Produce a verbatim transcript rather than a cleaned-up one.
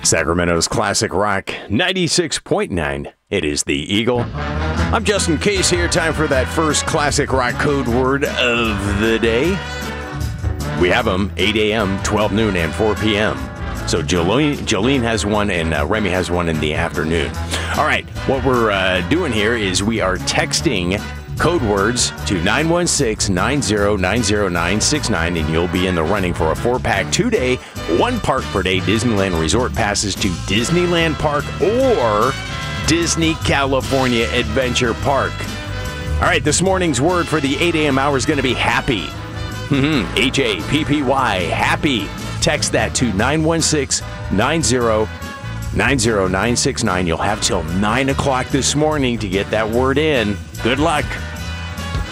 Sacramento's Classic Rock ninety-six point nine. It is the Eagle. I'm Justin Case here. Time for that first Classic Rock code word of the day. We have them eight a.m., twelve noon, and four p.m. So Jolene, Jolene has one and uh, Remy has one in the afternoon. All right, what we're uh, doing here is we are texting code words to nine one six, nine zero nine zero nine six nine, and you'll be in the running for a four-pack, two-day, one park per day Disneyland Resort passes to Disneyland Park or Disney California Adventure Park. All right, this morning's word for the eight a.m. hour is going to be happy. H A P P Y, happy. Text that to nine one six, nine zero nine zero nine six nine. You'll have till nine o'clock this morning to get that word in. Good luck.